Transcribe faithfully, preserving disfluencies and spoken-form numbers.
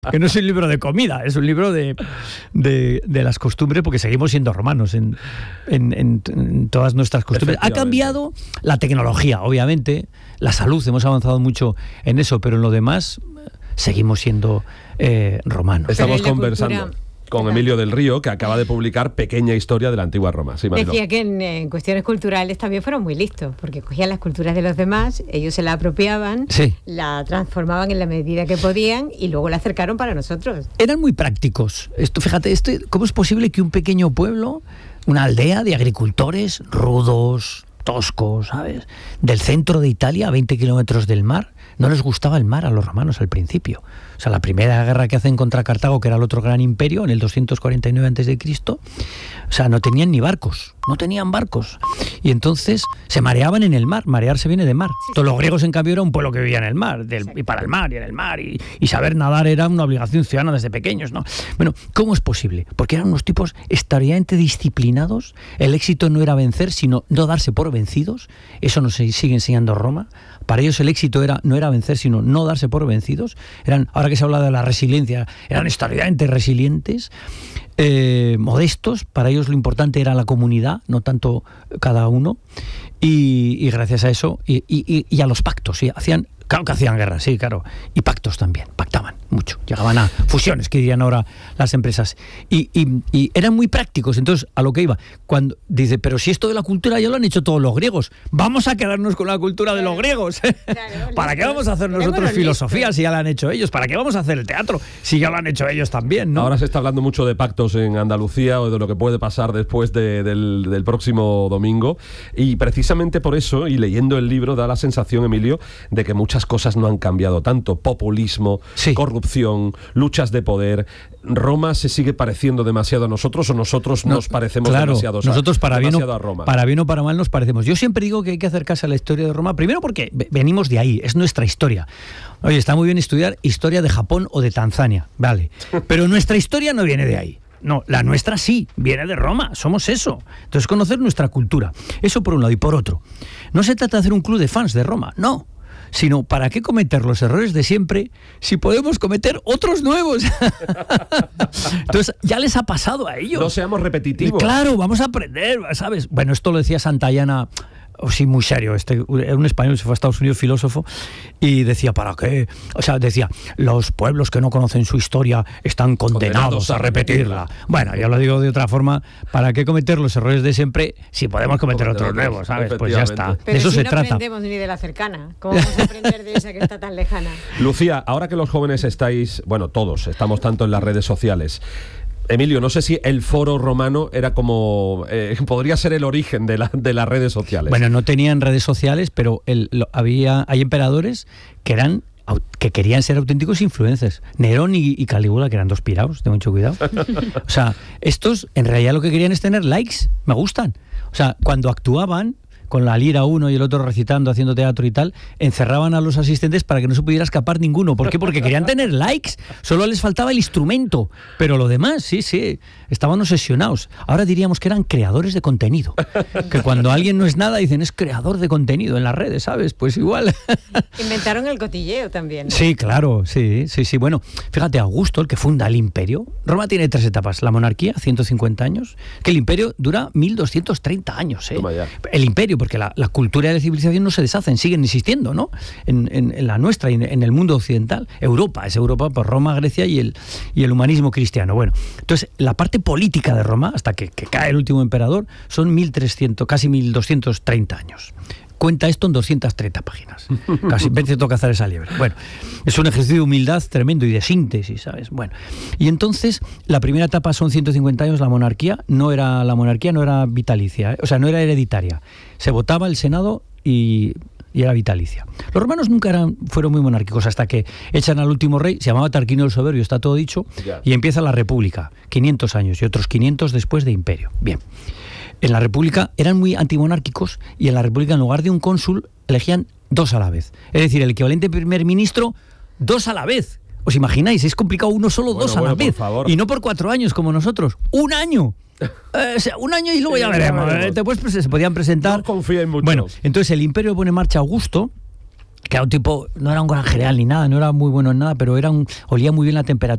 Que no es un libro de comida, es un libro de, de, de las costumbres, porque seguimos siendo romanos en, en, en, en todas nuestras costumbres. Ha cambiado la tecnología, obviamente, la salud, hemos avanzado mucho en eso, pero en lo demás seguimos siendo eh, romanos. Estamos conversando cultura... con Emilio del Río, que acaba de publicar Pequeña Historia de la Antigua Roma. Sí, decía que en, en cuestiones culturales también fueron muy listos, porque cogían las culturas de los demás, ellos se la apropiaban, sí. la transformaban en la medida que podían y luego la acercaron para nosotros. Eran muy prácticos. Esto, fíjate, esto, ¿cómo es posible que un pequeño pueblo, una aldea de agricultores rudos, toscos, ¿sabes?, del centro de Italia, a veinte kilómetros del mar, no les gustaba el mar a los romanos al principio? O sea, la primera guerra que hacen contra Cartago, que era el otro gran imperio, en el doscientos cuarenta y nueve antes de Cristo, o sea, no tenían ni barcos, no tenían barcos. Y entonces se mareaban en el mar, marearse viene de mar. Sí, Todos sí. Los griegos, en cambio, era un pueblo que vivía en el mar, del, sí. y para el mar, y en el mar, y, y saber nadar era una obligación ciudadana desde pequeños, ¿no? Bueno, ¿cómo es posible? Porque eran unos tipos extraordinariamente disciplinados, el éxito no era vencer, sino no darse por vencidos, eso nos sigue enseñando Roma. Para ellos el éxito era no era vencer, sino no darse por vencidos. Eran, ahora que se habla de la resiliencia, eran extraordinariamente resilientes, eh, modestos. Para ellos lo importante era la comunidad, no tanto cada uno. Y, y gracias a eso, y, y, y a los pactos, ¿sí? hacían, claro que hacían guerra, sí, claro, y pactos también, pactaban mucho, llegaban a fusiones, que dirían ahora las empresas, y, y, y eran muy prácticos. Entonces, a lo que iba, cuando dice, pero si esto de la cultura ya lo han hecho todos los griegos, vamos a quedarnos con la cultura de los griegos. Claro, ¿para qué vamos a hacer nosotros filosofía si ya la han hecho ellos? ¿Para qué vamos a hacer el teatro si ya lo han hecho ellos también, ¿no? Ahora se está hablando mucho de pactos en Andalucía o de lo que puede pasar después de, del, del próximo domingo, y precisamente por eso, y leyendo el libro, da la sensación, Emilio, de que muchas cosas no han cambiado tanto. Populismo, sí. corrupción, luchas de poder. ¿Roma se sigue pareciendo demasiado a nosotros o nosotros no, nos parecemos claro, demasiado, nosotros para demasiado bien o, a Roma? Para bien o para mal nos parecemos. Yo siempre digo que hay que acercarse a la historia de Roma, primero porque venimos de ahí, es nuestra historia. Oye, está muy bien estudiar historia de Japón o de Tanzania, vale, pero nuestra historia no viene de ahí. No, la nuestra sí, viene de Roma, somos eso. Entonces, conocer nuestra cultura. Eso por un lado. Y por otro, no se trata de hacer un club de fans de Roma, no. Sino, ¿para qué cometer los errores de siempre si podemos cometer otros nuevos? Entonces, ya les ha pasado a ellos. No seamos repetitivos. Claro, vamos a aprender, ¿sabes? Bueno, esto lo decía Santayana... Oh, sí, muy serio, este, un español se fue a Estados Unidos, filósofo, y decía, ¿para qué? O sea, decía, los pueblos que no conocen su historia están condenados, condenados a repetirla. repetirla. Bueno, yo lo digo de otra forma, ¿para qué cometer los errores de siempre si podemos cometer Cometer otros nuevos, ¿sabes? Pues ya está. Pero de eso si se no trata. No aprendemos ni de la cercana, ¿cómo vamos a aprender de esa que está tan lejana? Lucía, ahora que los jóvenes estáis, bueno, todos, estamos tanto en las redes sociales, Emilio, no sé si el foro romano era como... Eh, podría ser el origen de, la, de las redes sociales. Bueno, no tenían redes sociales, pero el, lo, había hay emperadores que eran que querían ser auténticos influencers. Nerón y, y Calígula, que eran dos piraos, ten mucho cuidado. O sea, estos en realidad lo que querían es tener likes, me gustan. O sea, cuando actuaban con la lira uno y el otro recitando, haciendo teatro y tal, encerraban a los asistentes para que no se pudiera escapar ninguno. ¿Por qué? Porque querían tener likes, solo les faltaba el instrumento, pero lo demás, sí, sí, estaban obsesionados. Ahora diríamos que eran creadores de contenido, que cuando alguien no es nada dicen, es creador de contenido en las redes, ¿sabes? Pues igual. Inventaron el cotilleo también, ¿no? Sí, claro, sí, sí, sí. Bueno, fíjate, Augusto, el que funda el imperio, Roma tiene tres etapas, la monarquía, ciento cincuenta años, que el imperio dura mil doscientos treinta años, ¿eh? El imperio, porque la, la cultura y la civilización no se deshacen, siguen existiendo, ¿no? En, en, en la nuestra y en, en el mundo occidental. Europa, es Europa, por Roma, Grecia y el, y el humanismo cristiano. Bueno, entonces, la parte política de Roma, hasta que, que cae el último emperador, son mil trescientos, casi mil doscientos treinta años. Cuenta esto en doscientas treinta páginas. Casi veces toca hacer esa liebre. Bueno, es un ejercicio de humildad tremendo y de síntesis, ¿sabes? Bueno, y entonces la primera etapa son ciento cincuenta años, la monarquía no era la monarquía no era vitalicia, ¿eh? O sea, no era hereditaria. Se votaba el Senado y, y era vitalicia. Los romanos nunca eran, fueron muy monárquicos hasta que echan al último rey, se llamaba Tarquinio el Soberbio, está todo dicho, yeah. Y empieza la República, quinientos años y otros quinientos después de imperio. Bien. En la República eran muy antimonárquicos y en la República en lugar de un cónsul elegían dos a la vez. Es decir, el equivalente primer ministro, dos a la vez. ¿Os imagináis? Es complicado uno solo, bueno, dos a bueno, la vez. Y no por cuatro años como nosotros. ¡Un año! Eh, o sea, un año y luego sí, ya veremos. Eh, después pues, se podían presentar. No confíen mucho. Bueno, entonces el imperio pone en marcha Augusto, que era un tipo, no era un granjereal ni nada, no era muy bueno en nada, pero era un, olía muy bien la temperatura